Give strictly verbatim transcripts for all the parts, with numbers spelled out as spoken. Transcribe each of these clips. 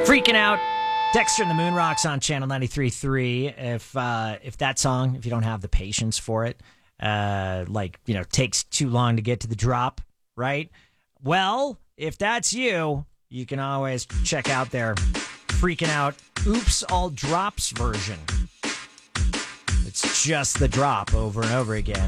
Freaking Out. Dexter and the Moon Rocks on Channel ninety-three point three. If uh, if that song, if you don't have the patience for it, uh, like, you know, takes too long to get to the drop, right? Well, if that's you, you can always check out their Freaking Out Oops All Drops version. It's just the drop over and over again.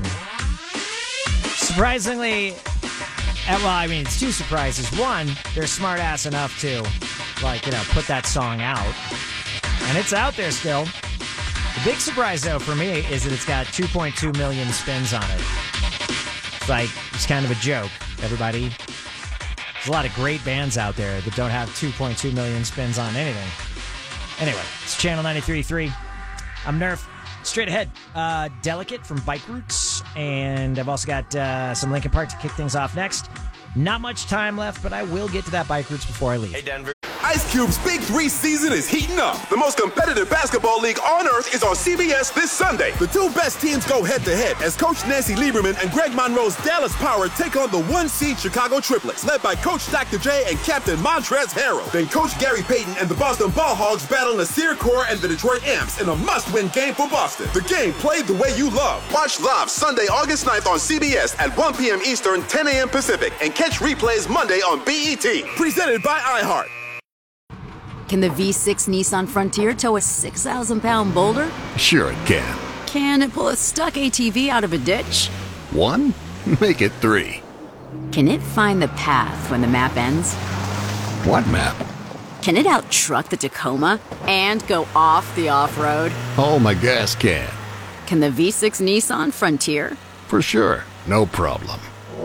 Surprisingly, well, I mean, it's two surprises. One, they're smart ass enough to, like, you know, put that song out. And it's out there still. The big surprise, though, for me is that it's got two point two million spins on it. It's like, it's kind of a joke, everybody. There's a lot of great bands out there that don't have two point two million spins on anything. Anyway, it's Channel ninety-three point three. I'm Nerf. Straight ahead, uh, Delicate from Bike Roots, and I've also got uh, some Linkin Park to kick things off next. Not much time left, but I will get to that Bike Roots before I leave. Hey, Denver. Ice Cube's Big Three season is heating up. The most competitive basketball league on earth is on C B S this Sunday. The two best teams go head-to-head as Coach Nancy Lieberman and Greg Monroe's Dallas Power take on the one-seed Chicago Triplets, led by Coach Doctor J and Captain Montrezl Harrell. Then Coach Gary Payton and the Boston Ball Hogs battle Nasir Kaur and the Detroit Amps in a must-win game for Boston. The game played the way you love. Watch live Sunday, August ninth on C B S at one p.m. Eastern, ten a.m. Pacific, and catch replays Monday on B E T. Presented by iHeart. Can the V six Nissan Frontier tow a six thousand pound boulder? Sure it can. Can it pull a stuck A T V out of a ditch? One? Make it three. Can it find the path when the map ends? What map? Can it out-truck the Tacoma and go off the off-road? Oh, my gas can. Can the V six Nissan Frontier? For sure. No problem.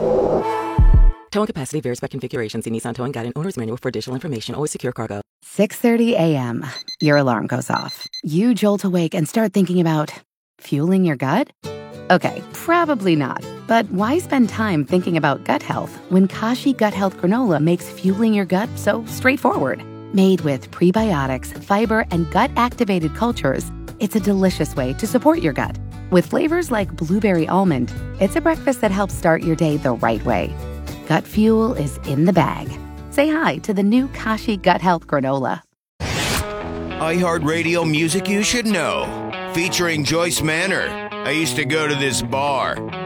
Towing capacity varies by configuration. See Nissan Towing Guide and Owner's Manual for additional information. Always secure cargo. six thirty a.m. Your alarm goes off. You jolt awake and start thinking about fueling your gut? Okay, probably not. But why spend time thinking about gut health when Kashi Gut Health Granola makes fueling your gut so straightforward? Made with prebiotics, fiber, and gut-activated cultures, it's a delicious way to support your gut. With flavors like blueberry almond, it's a breakfast that helps start your day the right way. Gut fuel is in the bag. Say hi to the new Kashi Gut Health Granola. iHeartRadio music you should know. Featuring Joyce Manor. I used to go to this bar.